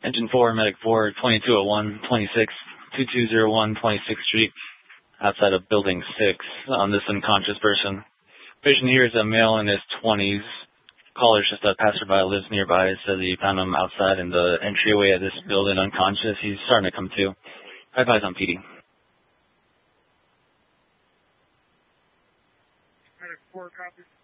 Engine 4, Medic 4, 2201, 26, 2201, 26th Street, outside of Building 6, on this unconscious person. Patient here is a male in his 20s. Caller's just a passerby, lives nearby, says he found him outside in the entryway of this building unconscious. He's starting to come to. High-fives on PD. Medic 4, copy.